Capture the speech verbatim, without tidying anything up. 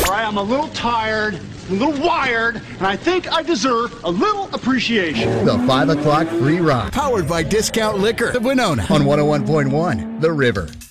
right, I'm a little tired, a little wired, and I think I deserve a little appreciation. The five o'clock free ride. Powered by Discount Liquor of Winona. On one oh one point one, The River.